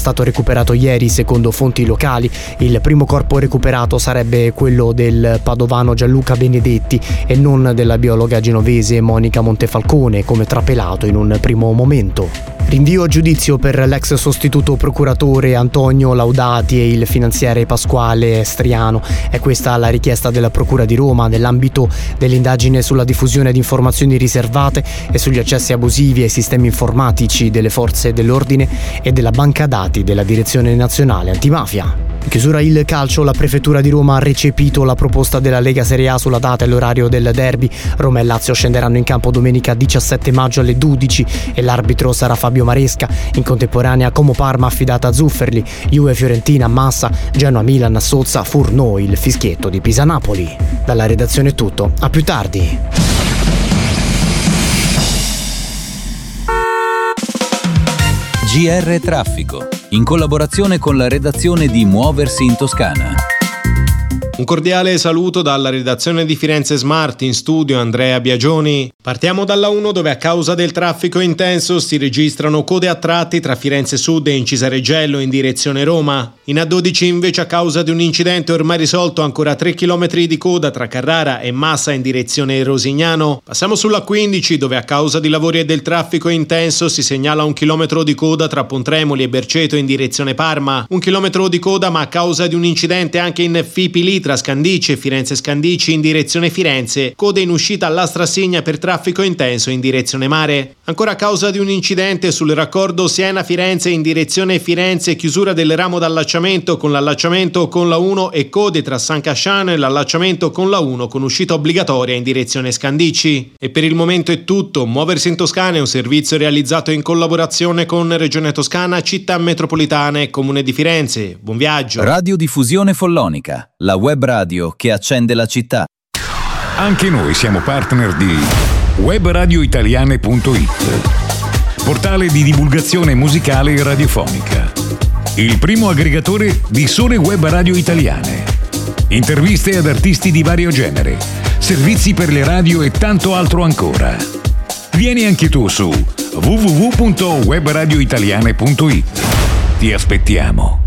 stato recuperato ieri. Secondo fonti locali, il primo corpo recuperato sarebbe quello del padovano Gianluca Benedetti e non della biologa genovese Monica Montefalcone, come trapelato in un primo momento. Rinvio a giudizio per l'ex sostituto procuratore Antonio Laudati e il finanziere Pasquale Striano. È questa la richiesta della Procura di Roma nell'ambito dell'indagine sulla diffusione di informazioni riservate e sugli accessi abusivi ai sistemi informatici delle forze dell'ordine e della banca dati della Direzione Nazionale Antimafia. In chiusura il calcio, la Prefettura di Roma ha recepito la proposta della Lega Serie A sulla data e l'orario del derby. Roma e Lazio scenderanno in campo domenica 17 maggio alle 12 e l'arbitro sarà Fabio Maresca. In contemporanea Como Parma affidata a Zufferli, Juve Fiorentina, Massa, Genoa Milan, Sozza, Furnò, il fischietto di Pisa Napoli. Dalla redazione è tutto, a più tardi. GR Traffico, in collaborazione con la redazione di Muoversi in Toscana. Un cordiale saluto dalla redazione di Firenze Smart, in studio Andrea Biagioni. Partiamo dalla 1, dove a causa del traffico intenso si registrano code a tratti tra Firenze Sud e Incisareggello in direzione Roma. In A12 invece, a causa di un incidente ormai risolto, ancora 3 km di coda tra Carrara e Massa in direzione Rosignano. Passiamo sulla 15, dove a causa di lavori e del traffico intenso si segnala 1 chilometro di coda tra Pontremoli e Berceto in direzione Parma. 1 chilometro di coda, ma a causa di un incidente anche in Fipili tra Scandici e Firenze Scandici in direzione Firenze. Code in uscita all'Astrassigna per traffico intenso in direzione Mare. Ancora a causa di un incidente sul raccordo Siena-Firenze in direzione Firenze, chiusura del ramo d'allacciamento con l'allacciamento con la 1 e code tra San Casciano e l'allacciamento con la 1 con uscita obbligatoria in direzione Scandici. E per il momento è tutto. Muoversi in Toscana è un servizio realizzato in collaborazione con Regione Toscana, Città Metropolitana e Comune di Firenze. Buon viaggio. Radiodiffusione Follonica, la web radio che accende la città. Anche noi siamo partner di webradioitaliane.it, portale di divulgazione musicale e radiofonica, il primo aggregatore di sole web radio italiane, interviste ad artisti di vario genere, servizi per le radio e tanto altro ancora. Vieni anche tu su www.webradioitaliane.it. Ti aspettiamo.